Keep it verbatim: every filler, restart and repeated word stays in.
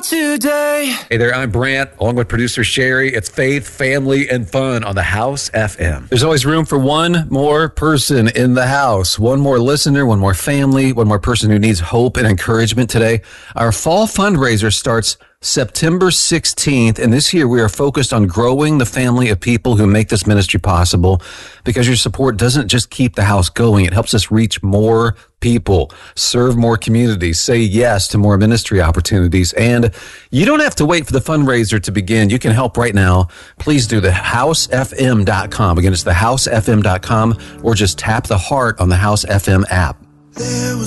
today. Hey there, I'm Brant, along with producer Sherry. It's faith, family, and fun on the House F M. There's always room for one more person in the house, one more listener, one more family, one more person who needs hope and encouragement today. Our fall fundraiser starts September sixteenth, and this year we are focused on growing the family of people who make this ministry possible, because your support doesn't just keep the house going, it helps us reach more people, serve more communities, say yes to more ministry opportunities. And you don't have to wait for the fundraiser to begin. You can help right now. Please do the house f m dot com. Again, it's the house f m dot com, or just tap the heart on the House F M app.